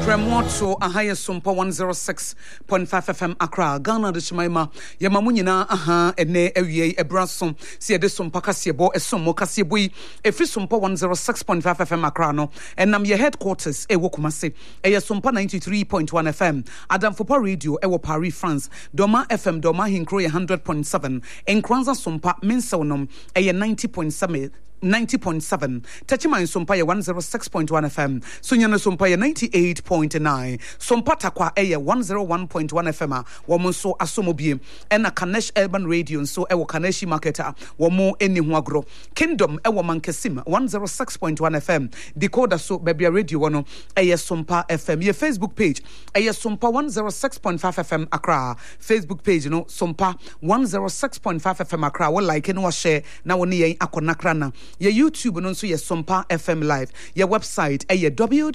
Premoto ahaya sumpa 106.5 FM Accra Ghana de Chimaima yamamu nyina ene ewie ebrasom se de sumpa kasebo esomo kasebo yi efri sumpa 106.5 FM Accra no enam ye headquarters ewo Kumase eye sumpa 93.1 FM Adamfopa Radio ewo Paris France Doma FM Doma Hinkro ye 100.7 Enkranza sumpa Minsonom eye 90.7 Tachiman Sumpaya 106.1 FM, Sunyana Sumpaya 98.9, Sumpatakwa Aya 101.1 FM, Womonso Asomobi, and a Kanesh Urban Radio, so Ewo Kaneshi Marketer, Womo Eni Huagro, Kingdom Ewo Mankesim 106.1 FM, Decoder so Babia Radio Wano, Aya Sumpa FM, your Facebook page, Aya Sumpa 106.5 FM Accra, Facebook page, Sumpa 106.5 FM Accra, well like no share now ni akonakrana. Your YouTube and also your Sumpa FM Live. Your website at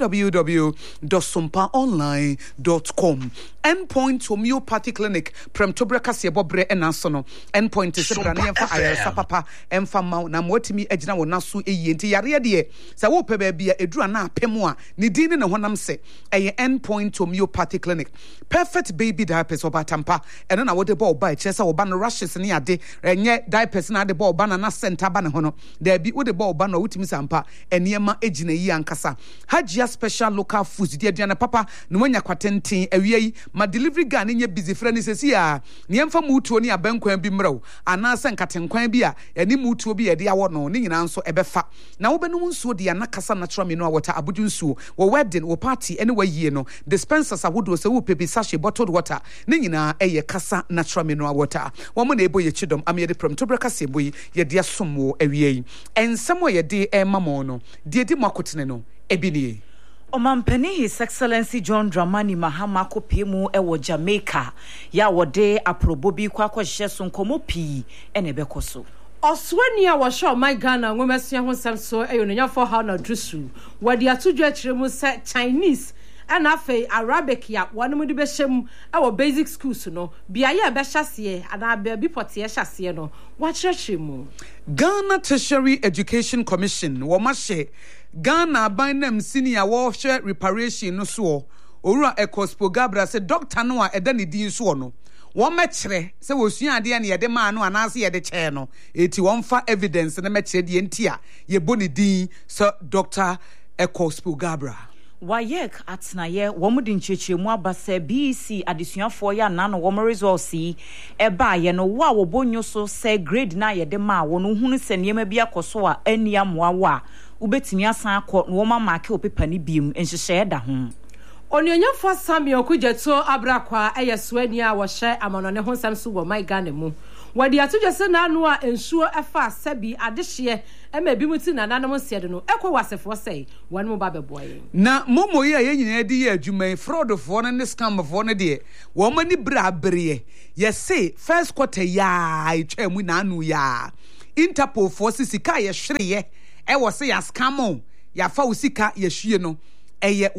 www.sumpaonline.com. Endpoint Homeopathy Clinic. Premtobra Kasia Bobre and Nasono. Endpoint is Brania for Ayasa Papa and for Mount Namwatimi Edna Nasu Enti Yaria de. Sawope baby Edruana Pemwa. Nidin and Honamse. A Endpoint Homeopathy Clinic. Perfect baby diapers or Batampa. And then I would the ball by Chesa or Ban rushes in your day. And yet diapers na the ball banana center banana. There be with the ball banner with Misampa and Yama Ejine Yankasa. Hajia special local foods, dear Diana Papa, Nwanya Quatenti, a my delivery gun in your busy friend is here. Niamfa mutu ni abenko bimro, anasa nkatenkwan bia, eni mutu bi ede awono, ni nyina nso ebefa. Na wo benu nso de anakasa natural mineral water abudunsu, wo wedding, wo party, anyway ye no, dispensers awodo se wo pepe sachet bottled water, ni nyina eye kasa natural mineral water. Wo mo na ebo ye chidom amye de Premtobra kasebo ye de asom ewie. And somewhere ye de mamono, de mwakotene no, ebini. Omampeni His Excellency John Dramani Mahama kopemu ewo Jamaica, ya wode aprobobi kwa hyeso nkomo pii enebekoso. Oswani a washo my Ghana ngomesua ho samso eyononyafo ha na drusu. Wadi atudwa kiremu se Chinese and afe Arabic ya wanu de behyem ewo basic schools no biaye e behyasie ana bi pote e hyase no wa kiremu. Ghana Tertiary Education Commission womashe Ghana Binam Senior Warfare Reparation no so Owura Ekospo Gabra se doctor no a eda ne din so no wo mekere se wo sua ade ne yede ma no anase yede che no eti won fa evidence na mekere de ntia ye boni din so Dr. Ekospo Gabra Wayek atnaye womude nchechemu abase BC adesuafo ya na no wom results eba ye no wa wo bonyo so se grade na ye de ma wo no hunu se niema bi akoso a aniamoa wa ubetimi asan akọ no ma mark opepa ni biem enhyehyɛ da ho Onyonyafo Samuel Kujeto Abrakwa eyeswani a wo hye amanone ho samso wo my Ghana mu wadi atujese na anu a ensuo efa sabi adehye ema bi muti na nanom siede no ekwo wasefo sei wanu mo ba beboye na momo ye nyina di ye adwuma fraud fo ne scam fo ne de wo mani bra bere ye say first quarter ya etwa mu na anu ya Interpol fo sika ye hwere e wo se ya scam ya fa usika ye hwie no eye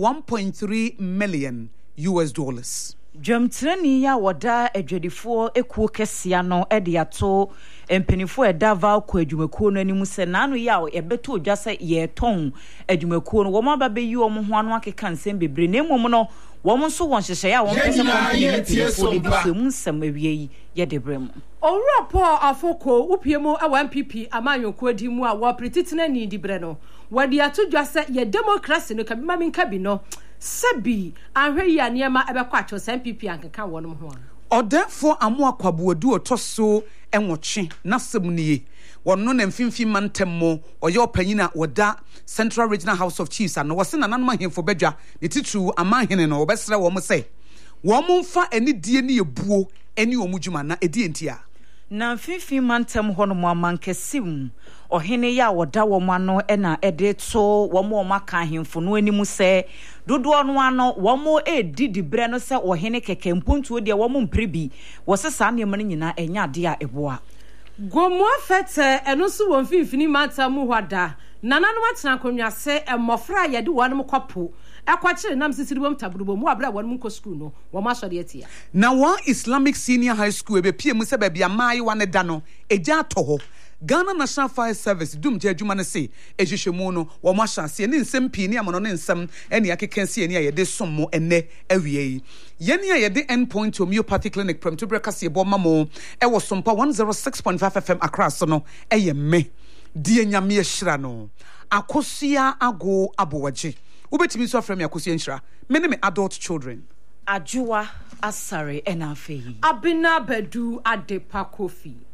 1.3 million US dollars. Dwamtrani ya woda adwadifo ekuo kesia no ede ato empenifo eda val ko adwumakuo no animu se nanu ya ebeto odwa se ye ton adwumakuo no wo ma ba be yi wo ho anu akeka nsem bebre na emom no wo mo so won hyehye ya wo pese kompanyifo de bi so mu nsem awie yi ye de brem Owura Paul Afoko upiemu awa MPP amanyoku adi mu a wo pretitena ni di bre no wadi atodwa se ye democracy no kabima minka bi no Sabi ahwe ya niema ebekwa acho MPP ankeka wonom ho Odefo amu akwabuodu otoso enwoche nasemnie wonno na mfimfi mantemmo oye opanyina woda Central Regional House of Chiefs and wose nananma hemfo bedwa ne titru amahene no obesre wo mo se wo mo mfa anidie ne yebuo eni omudwuma na edi entia na mfimfi mantem ho no mo amankesim ohene ya woda wo mano na ede to wo mo maka hemfo no animu se dodo no ano wo mo edidi bre no se ohene keke mpontuo de wo mo mprebi wo se sa ne man nyina enya ade a eboa gomo afete eno so wo mfimfini mantem ho da nananu atena konwa se emofra ye de wo no kopo akwachire nam sisiribom taburubo mu abra won mu ko school no wo ma sori etia na one Islamic Senior High School ebe pie mu se ba bia mai wane da no eja to ho Ghana National Fire Service dum je adwuma ne se ehwehwemu no wo ma hyase ne nsem pii ne amono ne nsem ene akekansi ene ye de sommo enne awie yi yene ye de endpoint homeopathic clinic Pretoria kase bo mamo e wo sompa 106.5 FM across no eye me die nyame ehira no akosia ago abowaje ubetimi so afrem akosia nhira me ne me adult children Ajua Asare Enafe Abina Bedu Adepa Kofi